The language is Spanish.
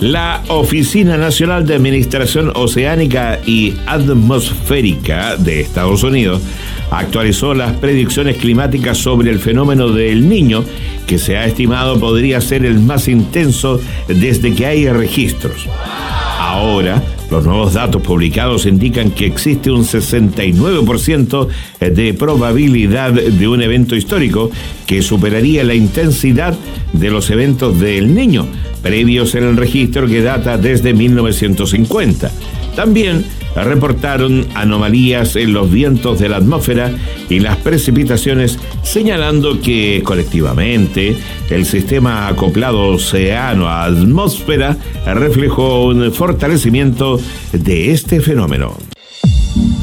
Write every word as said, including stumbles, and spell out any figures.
La Oficina Nacional de Administración Oceánica y Atmosférica de Estados Unidos actualizó las predicciones climáticas sobre el fenómeno del Niño, que se ha estimado podría ser el más intenso desde que hay registros. Ahora, los nuevos datos publicados indican que existe un sesenta y nueve por ciento de probabilidad de un evento histórico que superaría la intensidad de los eventos del Niño, previos en el registro que data desde mil novecientos cincuenta. También reportaron anomalías en los vientos de la atmósfera y las precipitaciones, señalando que colectivamente el sistema acoplado océano-atmósfera reflejó un fortalecimiento de este fenómeno.